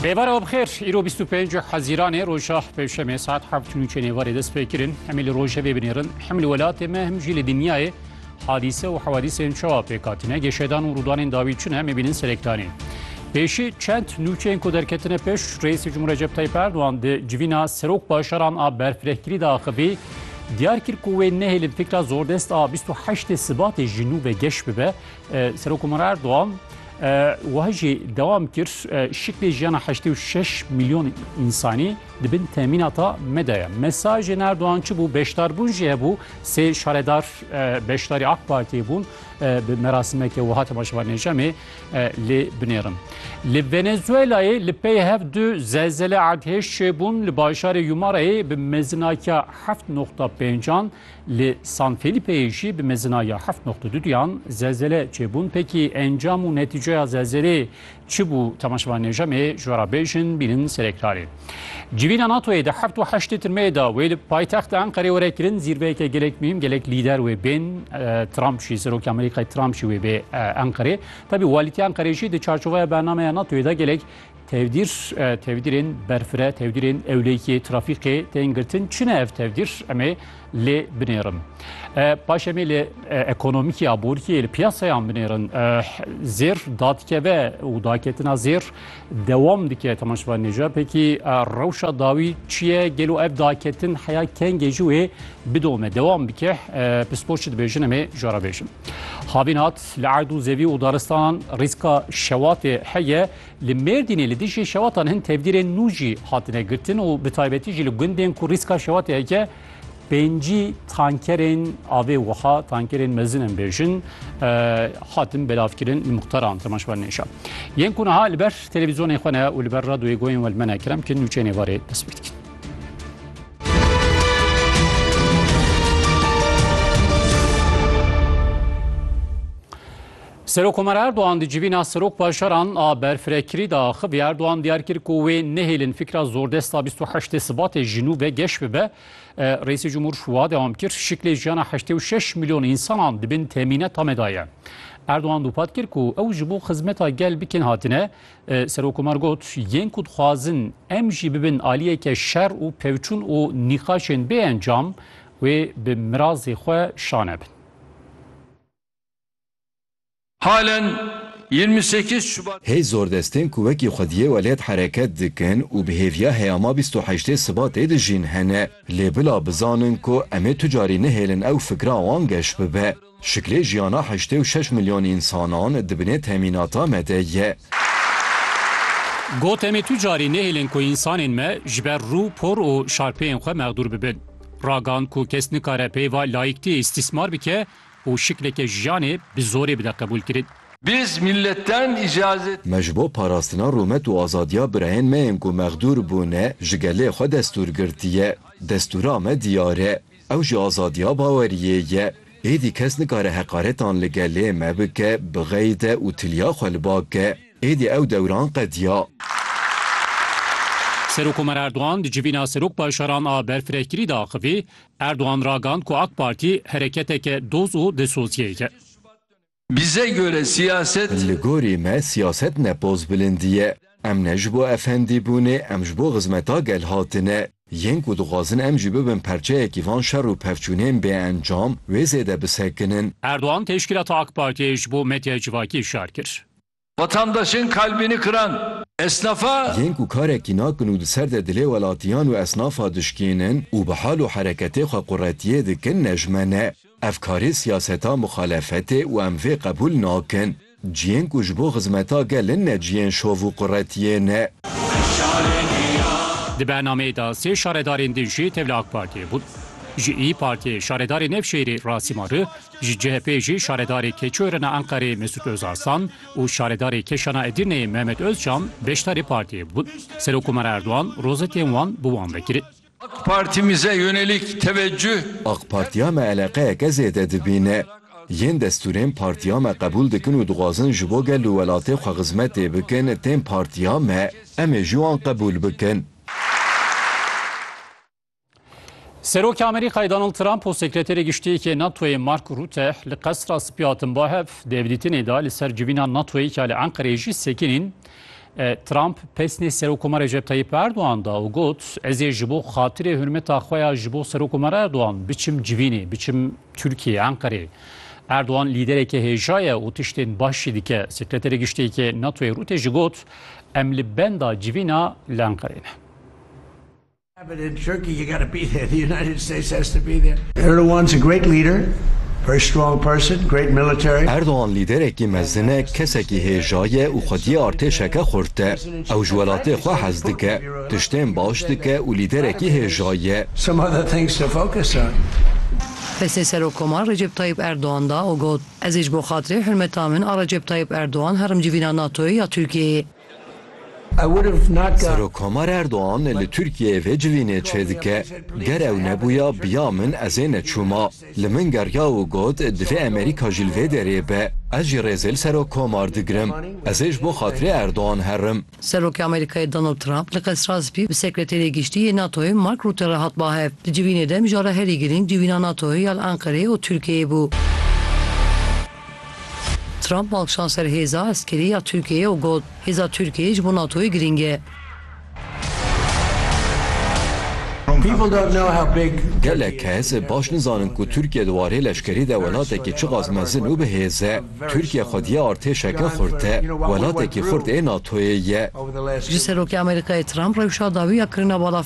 Rêvara bixêr, îro 25 Hezîranê roja pêşemê saet 7:30 nêvarê dest pê kirin. Hem li rojevê binêrin, hem li welatê me hem jî li dinyayê hadîse û hewedîsên çawa pêkhatîne, geşedan û rûdanên dawî çûn em ê bînin selektanî. Pêşî çend nûçeyên ku derketine pêş, Reîsê Cumhur Recep Tayyip Erdoğan di civîna serok başaran a berfirehkirî de axivî diyar kir ku wê nehêlin fikra zordest a 28 Sibatê ji nû ve geş bibe. Serokkomer Erdoğan وهجی دوام کر شکل جیان 86 میلیون انسانی دبن تامیناتا مدایا مساج اردوغان چی بو beşdar bun jiye bu se şaredar beşdari AK Parti bun به مراسم که وحات ماشوار نجامی لی بنیرم. لی ونزوئلای لی پی هفت دو زلزله عدهش بون لی باشار یومارای به مزناکیا 7.5 لی سان فیلیپیجی به مزنایا 7.2 دیان زلزله چه بون پکی انجام و نتیجه زلزله چی بو تماشوار نجامی جورابیشن بینن سرکتاری. Civîna NATO'ya da 7 Tirmeyê da wê li paytexta Enqereyê were kirin zîrveyeke gelek mühim gelek lider wê bên Trump jî Serokê Amerîkayê Trump jî wê bê Enqereyê. Tabii walîtiya Enqereyê jî di çarçoveya bernameya NATO'ya da gelek tevdirên berfire, tevdirên ewleyîkê, trafîkê tên girtin. Çine ev tevdir em ê lê binêrin. Paşemê li ekonomîkê ya borîkê li piyasayan binêrin zêr dadkeve û daketina zêr dewam dike temaşvar nêja. Pekî rewşa dawî çi ye gelo ev daketin heya kengê jî wê bidome dewam bike pisporçî dibêjin em ê jara bêjin. Havîn hat li erd û zevî û daristanan rîska şewatê heye li Mêrdînê li dijî şewatan hin tevdîrên nû jî hatine girtin û bi taybetî jî li gundên ku rîska şewatê heye Benci tankerên avê wiha tankerên mezin em bêjin hatin belavkirin muxtaran temaşvar nêşa. Yên ku niha li ber televizyonê xwe ne û li ber radyoyê goyên we li me nekirim ki nûçeyên êvarê dest pê dikin. Serokkomer Erdoğan di civîna serok başaran a berfirekirî da axivî Erdoğan diyar kir ku wê nehêlin fikra zordesta 28 Sibatê ji nû ve geş bibe. Reîsê Cumhur wa dewam kir şiklê jiyana 86 milyon insanan dibin temîne tamedaye. Erdoğan dupat kir ku ew ji bo xizmeta gel bikin hatine Serokkomer got yên ku dixwazin em jî bibin aliyeke şer û pevçûn û nîqaşên bêencam wê bi mirazê xwe şane bin. Halen 28 Şubat Hey zordestên ku wekî xwediyê welêt hereket dikin û bi hêviya heyama 28 Sibatê de jîn hene lê bila bizanin ku em ê tu carî nehêlin ew fikra wan geş bibe. Şiklê jiyana 86 milyon insanan dibinê temînata me de ye. Got em ê tu carî nehêlin ku însanên me ji ber rû por û şarpeyên xwe mexdûr bibin. Ragan ku kes nikare peyva layıktî istismar bike û şikleke jiyanê bi zorê bide qebûl kirin. biz milletten icazet Mecbo parastina rûmet û azadiya birehên me yên ku mexdûr bûne ji gelê xwe destûr girtiye. Destûra me diyar e. Ew jî azadiya baweriyê ye. Êdî kes nikare heqaretan li gelê me bike, bixeyde û tiliya xwe li bake. Êdî ew dewran qediya. Serokkomer Erdoğan di civîna serok başaran a berfirehkirî de axivî Erdoğan ragan ku AK Parti hereketeke doz û desosyeyeke. bize göre siyaset Li gorî me siyaset nepoz bilindiye. Em ne ji bo efendî bûnê, em ji bo xizmeta gel hatine. Yên ku dixwazin em jî bibin perçeyekî van şer û pevçûnên bêencam wê zêde bisekinin. Erdoğan teşkilata AK Parti'ye ji bo medya civakî işar kir. vatandaşın kalbini kıran esnafa Yên ku karekî nakin û di ser de dilê welatiyan û esnafa dişkînin û bi hal û hereketê xwe quretiyê dikin nejmene. Ev karê siyaseta muxalefetê û em vê qebûl nakin. Ciyên ku ji bo xizmeta gelin ne ciyên şov û quretiyê ne. Di bernameyê da sê şaredarên din jî tevlî AK Parti'ye bûn. Ji İYİ Parti'ye şaredarê Nevşehirê Rasim Arı, ji CHP jî şaredarê Keçiörenê Enqereyê Mesut Özarslan û şaredarê Keşana Edirne'ye Mehmet Özcan beşdarî Parti'ye bûn. Serokkomer Erdoğan rozetên wan bi wan vekirin. AK Partimize yönelik teveccüh AK Partiya me eleqeyeke zêde dibîne. Yên destûrên partiya me qebûl dikin û dixwazin ji bo gel û welatê xwe xizmetê bikin tên partiya me em ê jî wan qebûl bikin. Serokê Amerîkayê Donald Trump û sekreterê giştiyekê NATOyê Mark Rutte li qesra spiyatên bahev devdîtinê da li ser civîna NATOyê ka li Enqereyê jî sekinin Trump pesnê Serokkomar Recep Tayyip Erdoğan da û got ez ê ji bo xatirê hürmeta xwe ya ji bo Serokkomar Erdoğan biçim civînê, biçim Tirkiye, Enqereyê. Erdoğan lidereke hêja ye û tiştên baş jî dike. Sekreterê Giştîyekê NATOyê Rûtê jî got em li benda civîna li Enqereyê ne. But in Turkey, you got to be there. The United States has to be there. Erdogan's a great leader, very strong person, great military. Erdoğan liderekî mezine kesekî hêjaye û xwediyê artêşeke xurte. Ew ji welatê xwe hez dike, tiştên baş dike û liderekî hêjaye. Some other things to focus on. Pesnê Serokkomar Recep Tayyip Erdoğan da û got ez ê ji bo xatirê hirmeta min a Recep Tayyip Erdoğan herim civîna NATOyê ya Tirkiyeyê. I would have not got. Serokkomar Erdoğan li Tirkiyeyê vê civînê çê dike. Ger ew nebûya biya min ez ê neçûma. Li min geriya û got divê Amerîka jî li vê derê be. Ez jî rêzê li Serokkomar digirim. Ez ê ji bo xatirê Erdoğan herim. Serokê Amerîkayê Donald Trump li qesra spî bi Sekreterê Giştî Natoyê Mark Rutte re hat bahev. Di civînê de mijara herî girîng civîna Natoyê ya li Enqereyê û Tirkiyeyê bû. Trump malşanser hêza eskerî ya Tirkiyeyê û got hêza Tirkiyeyê ji bo Natoyê girîng e. People don't know how big. Gelek kes baş nizanin ku Türkiye duwarê leşkerî de welatekî çiqas mezin û bihêze. Türkiye xwediyê artêşeke xurte, welatekî xurt ê NATOyê ye. Over the last. Ji Serokê Amerîkayê Trump rewşa dawî ya kirina bala